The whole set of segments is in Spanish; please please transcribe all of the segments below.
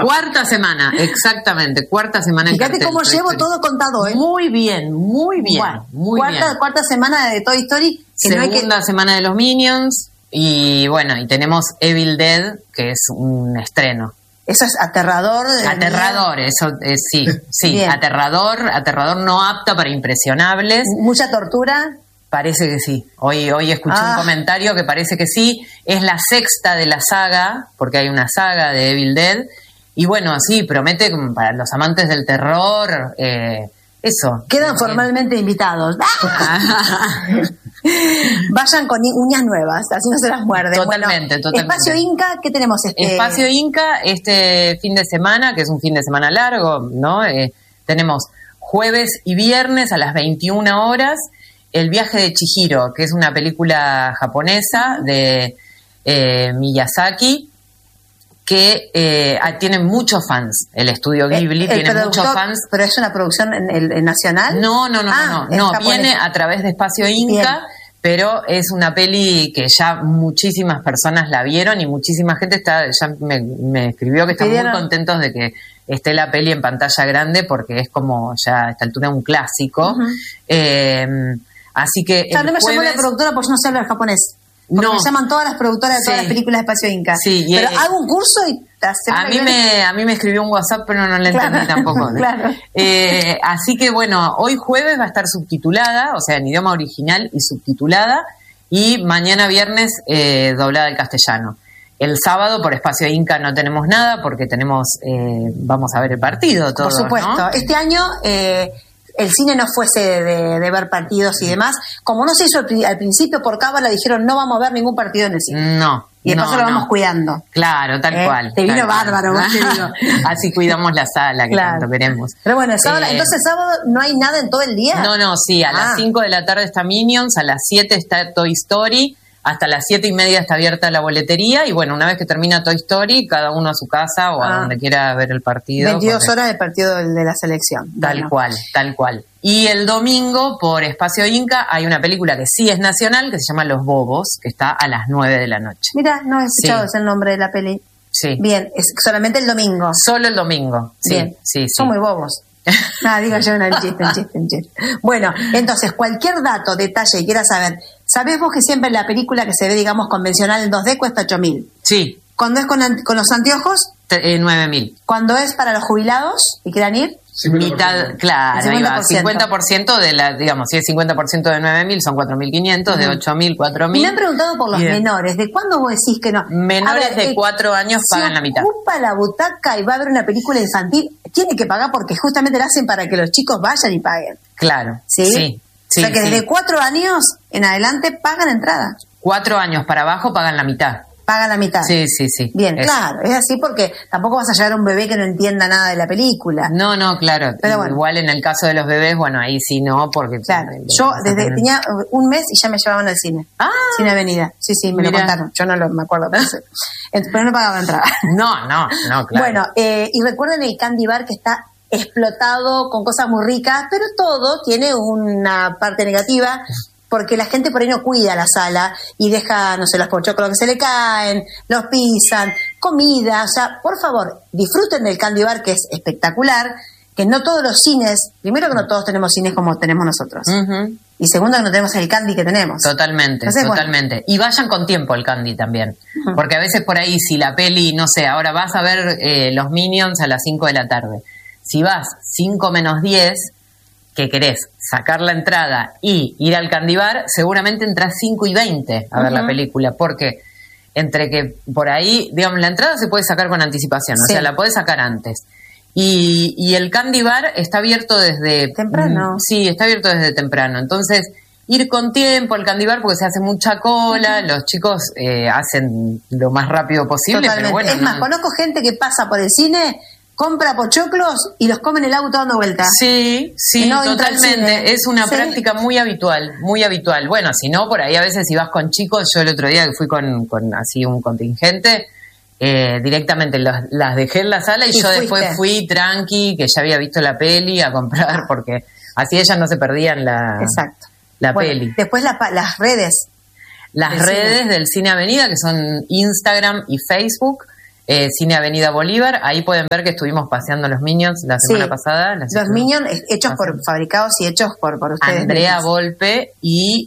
Cuarta semana, exactamente, cuarta semana en Fíjate cartel, cómo Toy llevo Story. todo contado, ¿eh? Muy bien, muy bien, Bueno, muy bien. cuarta semana de Toy Story. Que Segunda no hay que... semana de los Minions y bueno, y tenemos Evil Dead, que es un estreno. Eso es aterrador. Aterrador, eso sí, Bien. aterrador no apta para impresionables. Mucha tortura. Parece que sí. Hoy escuché un comentario que parece que sí. Es la sexta de la saga, porque hay una saga de Evil Dead. Y bueno, sí, promete para los amantes del terror, eso. Quedan formalmente invitados. Vayan con uñas nuevas, así no se las muerden. Totalmente. Espacio Inca, ¿qué tenemos? Espacio Inca, este fin de semana, que es un fin de semana largo, ¿no? Tenemos jueves y viernes a las 21 horas, El viaje de Chihiro, que es una película japonesa de Miyazaki, que tiene muchos fans. El estudio Ghibli tiene muchos fans. ¿Pero es una producción nacional? No, viene a través de Espacio Inca. Bien. Pero es una peli que ya muchísimas personas la vieron y muchísima gente ya me escribió que están muy contentos de que esté la peli en pantalla grande porque es como ya a esta altura un clásico. Así que no me llamó la productora porque yo no sé hablar japonés. Porque me llaman todas las productoras de todas las películas de Espacio Inca. Sí, pero hago un curso y a mí me escribió un WhatsApp, pero no le entendí tampoco. Claro. Así que bueno, hoy jueves va a estar subtitulada, o sea, en idioma original y subtitulada, y mañana viernes doblada al castellano. El sábado por Espacio Inca no tenemos nada porque vamos a ver el partido todos, por supuesto, ¿no? Este año el cine no fuese de ver partidos y demás. Como no se hizo al principio por cábala, dijeron no vamos a ver ningún partido en el cine. No. Y después lo vamos cuidando. Claro, tal cual. Te vino bárbaro, vos te digo. Así cuidamos la sala que tanto queremos. Pero bueno, entonces sábado no hay nada en todo el día. No, sí, a las 5 de la tarde está Minions, a las 7 está Toy Story, hasta las 7:30 está abierta la boletería y bueno, una vez que termina Toy Story, cada uno a su casa o a donde quiera ver el partido. 22 horas del partido de la selección. Tal cual. Y el domingo, por Espacio Inca, hay una película que sí es nacional, que se llama Los Bobos, que está a las 9 de la noche. Mira, no he escuchado ese nombre de la peli. Sí. Bien, es solamente el domingo. Solo el domingo. Bien. Sí. Son muy bobos. Digo yo, un chiste. Bueno, entonces, cualquier dato, detalle que quieras saber, ¿sabés vos que siempre la película que se ve, digamos, convencional en 2D cuesta 8.000? Sí. ¿Cuando es con los anteojos? 9.000. ¿Cuando es para los jubilados y quieran ir? 50%. Mitad, claro, 50% de la, digamos, si es 50% de 9.000 son 4.500, de 8.000, 4.000. Y me han preguntado por los menores, ¿de cuándo vos decís que no? Menores de 4 años pagan la mitad. Si ocupa la butaca y va a ver una película infantil, tiene que pagar porque justamente la hacen para que los chicos vayan y paguen. Claro. Sí. O sea que desde 4 años en adelante pagan entrada. 4 años para abajo pagan la mitad. Pagan la mitad. Sí. Bien, claro, es así porque tampoco vas a llevar a un bebé que no entienda nada de la película. No, claro. Pero bueno. Igual en el caso de los bebés, bueno, ahí sí no, porque... Claro, yo tenía un mes y ya me llevaban al cine. Cine Avenida. Sí, me lo contaron. Yo no me acuerdo. Pero no pagaba entrada. No, claro. Bueno, y recuerden el Candy Bar que está explotado con cosas muy ricas, pero todo tiene una parte negativa. Porque la gente por ahí no cuida la sala y deja, no sé, los pochoclos que se le caen, los pisan, comida. O sea, por favor, disfruten del Candy Bar, que es espectacular, que no todos los cines, primero que no todos tenemos cines como tenemos nosotros, y segundo que no tenemos el Candy que tenemos. Totalmente. Bueno. Y vayan con tiempo al Candy también, porque a veces por ahí si la peli, no sé, ahora vas a ver los Minions a las 5 de la tarde. Si vas 5 menos 10... que querés sacar la entrada y ir al Candy Bar, seguramente entras 5:20 a ver la película, porque entre que por ahí, digamos, la entrada se puede sacar con anticipación, o sea, la podés sacar antes. Y el Candy Bar está abierto desde... temprano. Sí, está abierto desde temprano. Entonces, ir con tiempo al Candy Bar porque se hace mucha cola, los chicos hacen lo más rápido posible. Totalmente. Pero bueno, es más, conozco gente que pasa por el cine... compra pochoclos y los come en el auto dando vueltas. Sí, no totalmente. Es una práctica muy habitual. Bueno, si no, por ahí a veces si vas con chicos, yo el otro día que fui con así un contingente, directamente las dejé en la sala y yo después fui tranqui, que ya había visto la peli, a comprar, porque así ellas no se perdían la peli. Después las redes. Las redes del Cine Avenida, que son Instagram y Facebook. Cine Avenida Bolívar. Ahí pueden ver que estuvimos paseando los Minions la semana pasada. Los Minions hechos fabricados y hechos por ustedes. Andrea Volpe y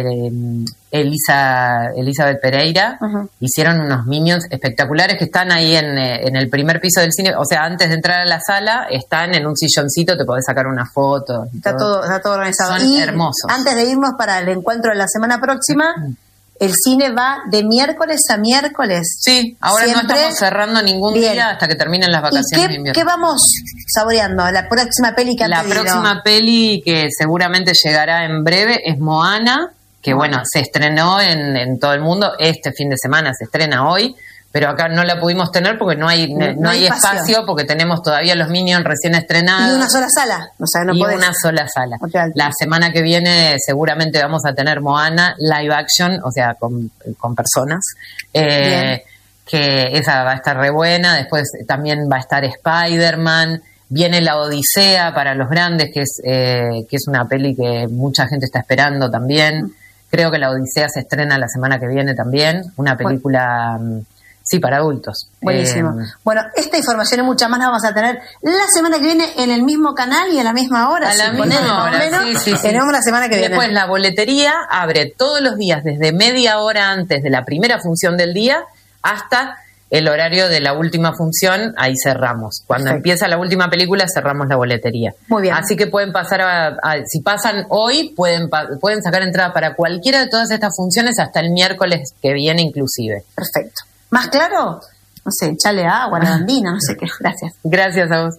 Elizabeth Pereira hicieron unos Minions espectaculares que están ahí en el primer piso del cine. O sea, antes de entrar a la sala, están en un silloncito, te podés sacar una foto. Está todo organizado. Son hermosos. Antes de irnos para el encuentro de la semana próxima, el cine va de miércoles a miércoles. Sí, ahora siempre. No estamos cerrando ningún día hasta que terminen las vacaciones de invierno. ¿Qué vamos saboreando? La próxima peli que La próxima peli que seguramente llegará en breve es Moana, que bueno, se estrenó en todo el mundo. Este fin de semana se estrena hoy, pero acá no la pudimos tener porque no hay espacio, porque tenemos todavía los Minions recién estrenados. Y una sola sala. O sea, no podés. Una sola sala. La semana que viene seguramente vamos a tener Moana live action, o sea, con personas. Que esa va a estar re buena. Después también va a estar Spider-Man. Viene La Odisea para los grandes, que es una peli que mucha gente está esperando también. Creo que La Odisea se estrena la semana que viene también. Una película... Sí, para adultos. Buenísimo. Bueno, esta información y mucha más la vamos a tener la semana que viene en el mismo canal y a la misma hora. A la misma hora, sí. Tenemos la semana que viene. Después la boletería abre todos los días desde media hora antes de la primera función del día hasta el horario de la última función. Ahí cerramos. Cuando empieza la última película cerramos la boletería. Muy bien. Así que pueden pasar si pasan hoy, pueden sacar entrada para cualquiera de todas estas funciones hasta el miércoles que viene inclusive. Perfecto. ¿Más claro? No sé, echale agua, lavandina, no sé qué. Gracias. Gracias a vos.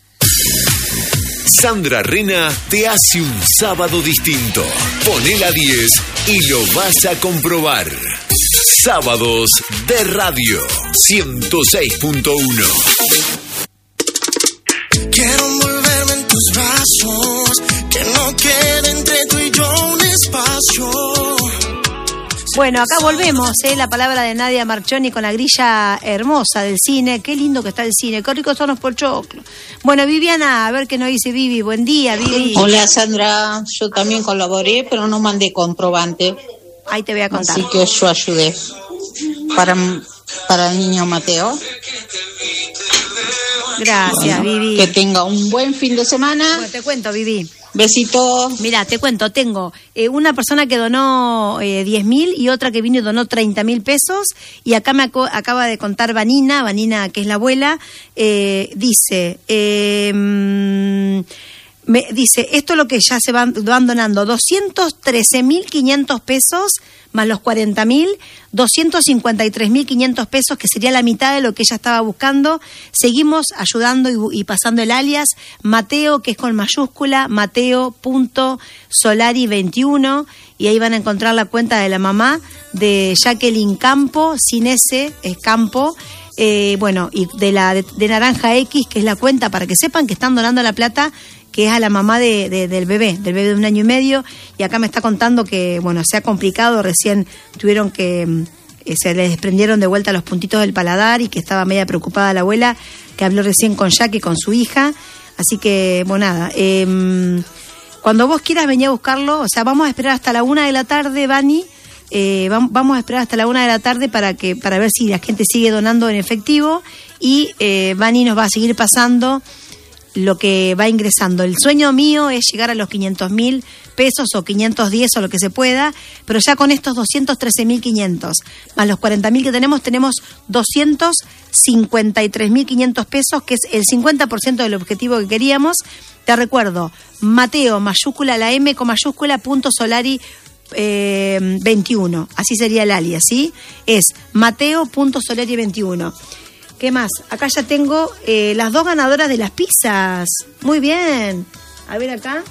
Sandra Rena te hace un sábado distinto. Poné la 10 y lo vas a comprobar. Sábados de Radio 106.1. Quiero envolverme en tus brazos, que no quede entre tú y yo un espacio. Bueno, acá volvemos, la palabra de Nadia Marchoni con la grilla hermosa del cine. Qué lindo que está el cine, qué ricos son los pochoclos. Bueno, Viviana, a ver qué nos dice Vivi. Buen día, Vivi. Hola, Sandra. Yo también colaboré, pero no mandé comprobante. Ahí te voy a contar. Así que yo ayudé. Para el niño Mateo. Gracias, Vivi. Que tenga un buen fin de semana. Bueno, te cuento, Vivi. Besitos. Mira, te cuento, tengo una persona que donó 10.000 y otra que vino y donó 30.000 pesos. Y acá me acaba de contar Vanina, que es la abuela, dice, esto es lo que ya se van donando, 213.500 pesos más los 40.000, 253.500 pesos, que sería la mitad de lo que ella estaba buscando. Seguimos ayudando y pasando el alias Mateo, que es con mayúscula, Mateo.solari21, y ahí van a encontrar la cuenta de la mamá de Jacqueline Campo, sin S, es Campo. Bueno, y de Naranja X, que es la cuenta, para que sepan que están donando la plata, que es a la mamá del bebé de 1 año y medio. Y acá me está contando que, bueno, se ha complicado, recién tuvieron que, se les desprendieron de vuelta los puntitos del paladar y que estaba media preocupada la abuela, que habló recién con Jackie, con su hija. Así que, bueno, nada, cuando vos quieras venir a buscarlo, o sea, vamos a esperar hasta la 1 de la tarde, Vani. Vamos a esperar hasta la 1 de la tarde para ver si la gente sigue donando en efectivo, y Vani nos va a seguir pasando lo que va ingresando. El sueño mío es llegar a los 500.000 pesos o 510 o lo que se pueda, pero ya con estos 213.500 más los 40.000 que tenemos 253.500 pesos, que es el 50% del objetivo que queríamos. Te recuerdo, Mateo, mayúscula, la M con mayúscula, .solari 21, así sería el alias, ¿sí? Es Mateo.solari 21. ¿Qué más? Acá ya tengo las 2 ganadoras de las pizzas. Muy bien. A ver acá.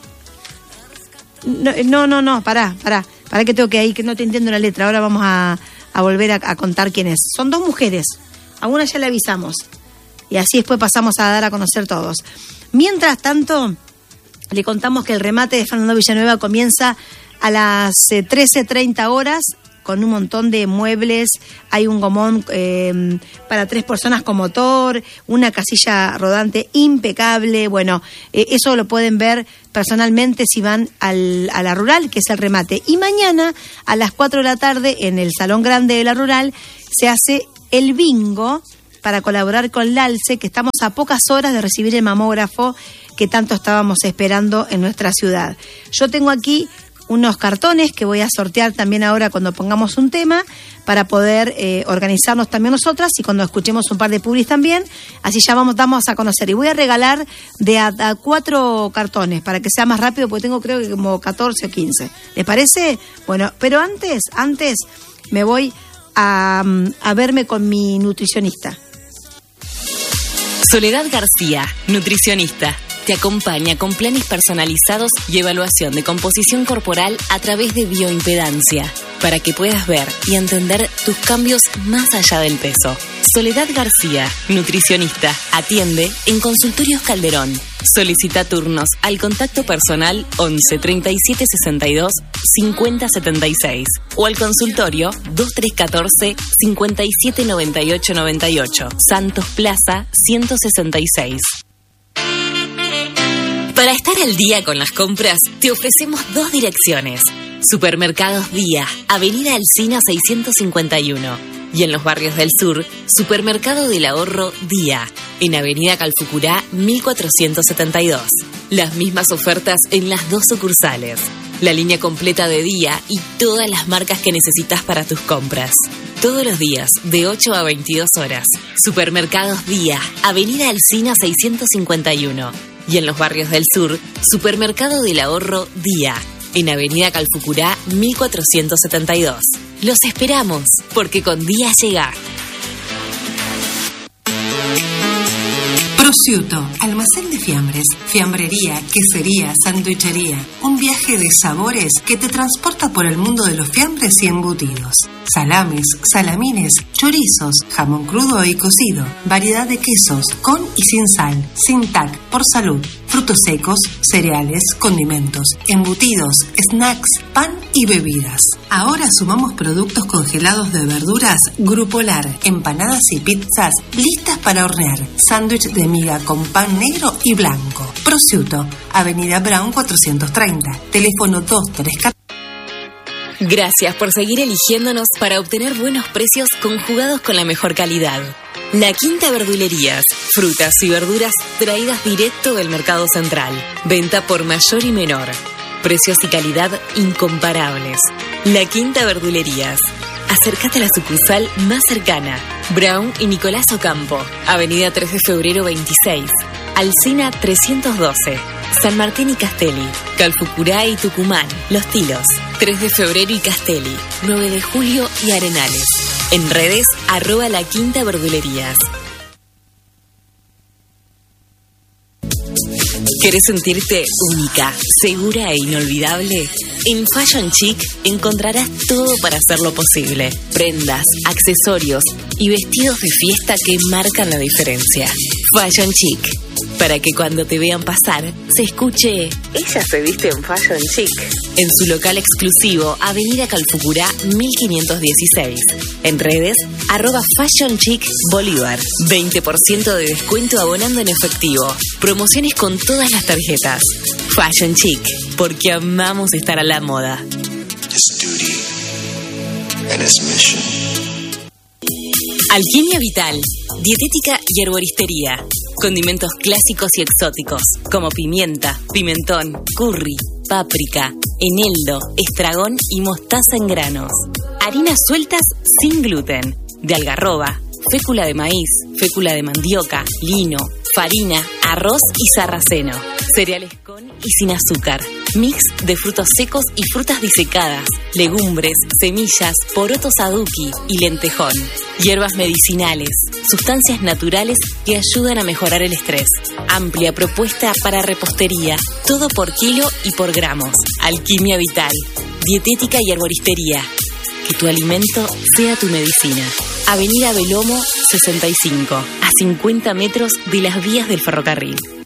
No, pará que tengo que ahí, que no te entiendo la letra. Ahora vamos a volver a contar quién es. Son 2 mujeres. A una ya le avisamos. Y así después pasamos a dar a conocer todos. Mientras tanto, le contamos que el remate de Fernando Villanueva comienza a las 13:30 horas, con un montón de muebles. Hay un gomón para 3 personas con motor, una casilla rodante impecable. Bueno, eso lo pueden ver personalmente si van a la Rural, que es el remate. Y mañana a las 4 de la tarde en el Salón Grande de la Rural se hace el bingo para colaborar con la ALCE, que estamos a pocas horas de recibir el mamógrafo que tanto estábamos esperando en nuestra ciudad. Yo tengo aquí unos cartones que voy a sortear también ahora cuando pongamos un tema, para poder organizarnos también nosotras, y cuando escuchemos un par de publis también, así ya damos a conocer. Y voy a regalar de a 4 cartones para que sea más rápido, porque tengo creo que como 14 o 15. ¿Les parece? Bueno, pero antes me voy a verme con mi nutricionista. Soledad García, nutricionista. Te acompaña con planes personalizados y evaluación de composición corporal a través de bioimpedancia, para que puedas ver y entender tus cambios más allá del peso. Soledad García, nutricionista. Atiende en Consultorios Calderón. Solicita turnos al contacto personal 11 37 62 50 76 o al consultorio 2314 57 98 98, Santos Plaza 166. Para estar al día con las compras, te ofrecemos 2 direcciones. Supermercados Día, Avenida Alsina 651. Y en los barrios del sur, Supermercado del Ahorro Día, en Avenida Calfucurá 1472. Las mismas ofertas en las 2 sucursales. La línea completa de Día y todas las marcas que necesitas para tus compras. Todos los días, de 8 a 22 horas. Supermercados Día, Avenida Alsina 651. Y en los barrios del sur, Supermercado del Ahorro Día, en Avenida Calfucurá 1472. Los esperamos, porque con Día llega. Prosciutto, almacén de fiambres, fiambrería, quesería, sandwichería. Un viaje de sabores que te transporta por el mundo de los fiambres y embutidos. Salames, salamines, chorizos, jamón crudo y cocido, variedad de quesos, con y sin sal, sin TAC, por salud, frutos secos, cereales, condimentos, embutidos, snacks, pan y bebidas. Ahora sumamos productos congelados de verduras Grupolar, empanadas y pizzas listas para hornear, sándwich de miga con pan negro y blanco. Prosciutto, Avenida Brown 430, teléfono 234. Gracias por seguir eligiéndonos para obtener buenos precios conjugados con la mejor calidad. La Quinta Verdulerías, frutas y verduras traídas directo del mercado central. Venta por mayor y menor. Precios y calidad incomparables. La Quinta Verdulerías. Acércate a la sucursal más cercana. Brown y Nicolás Ocampo, Avenida 3 de Febrero 26. Alsina 312. San Martín y Castelli, Calfucurá y Tucumán, Los Tilos, 3 de Febrero y Castelli, 9 de Julio y Arenales. En redes, @La Quinta Verdulerías. ¿Querés sentirte única, segura e inolvidable? En Fashion Chic encontrarás todo para hacerlo posible. Prendas, accesorios y vestidos de fiesta que marcan la diferencia. Fashion Chic, para que cuando te vean pasar, se escuche "Ella se viste en Fashion Chic". En su local exclusivo, Avenida Calfucurá 1516. En redes, @Fashion Chic Bolívar. 20% de descuento abonando en efectivo. Promociones con todas las tarjetas. Fashion Chic, porque amamos estar a la moda. Alquimia Vital, dietética y herboristería. Condimentos clásicos y exóticos, como pimienta, pimentón, curry, páprica, eneldo, estragón y mostaza en granos. Harinas sueltas sin gluten, de algarroba, fécula de maíz, fécula de mandioca, lino, farina, arroz y sarraceno. Cereales con y sin azúcar. Mix de frutos secos y frutas disecadas, legumbres, semillas, porotos aduki y lentejón. Hierbas medicinales, sustancias naturales que ayudan a mejorar el estrés. Amplia propuesta para repostería, todo por kilo y por gramos. Alquimia Vital, dietética y herboristería. Que tu alimento sea tu medicina. Avenida Belomo 65, a 50 metros de las vías del ferrocarril.